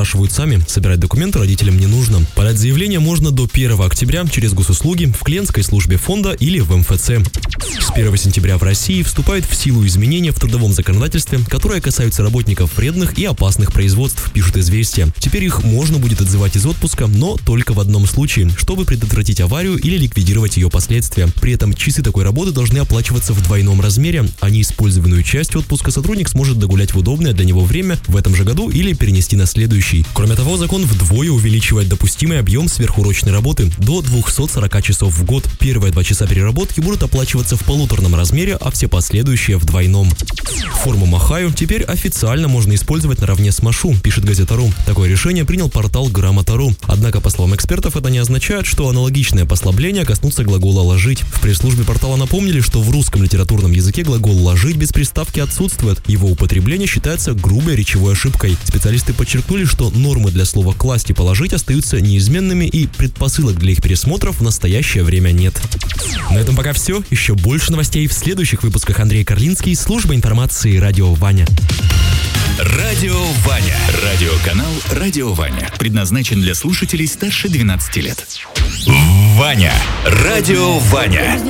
Спрашивают сами, собирать документы родителям не нужно. Подать заявление можно до 1 октября через госуслуги, в клиентской службе фонда или в МФЦ. С 1 сентября в России вступают в силу изменения в трудовом законодательстве, которые касаются работников вредных и опасных производств, пишут «Известия». Теперь их можно будет отзывать из отпуска, но только в одном случае, чтобы предотвратить аварию или ликвидировать ее последствия. При этом часы такой работы должны оплачиваться в двойном размере, а неиспользованную часть отпуска сотрудник сможет догулять в удобное для него время в этом же году или перенести на следующий. Кроме того, закон вдвое увеличивает допустимый объем сверхурочной работы до 240 часов в год. Первые 2 часа переработки будут оплачиваться в полуторном размере, а все последующие в двойном. Форму Махаю теперь официально можно использовать наравне с Машу, пишет Газета.ру. Такое решение принял портал Грамота.ру. Однако, по словам экспертов, это не означает, что аналогичные послабления коснутся глагола «ложить». В пресс-службе портала напомнили, что в русском литературном языке глагол «ложить» без приставки отсутствует. Его употребление считается грубой речевой ошибкой. Специалисты подчеркнули, что нормы для слова «класть» и «положить» остаются неизменными, и предпосылок для их пересмотров в настоящее время нет. На этом пока все. Еще больше новостей в следующих выпусках. Андрей Карлинский, служба информации «Радио Ваня». Радио Ваня. Радиоканал «Радио Ваня». Предназначен для слушателей старше 12 лет. Ваня. Радио Ваня.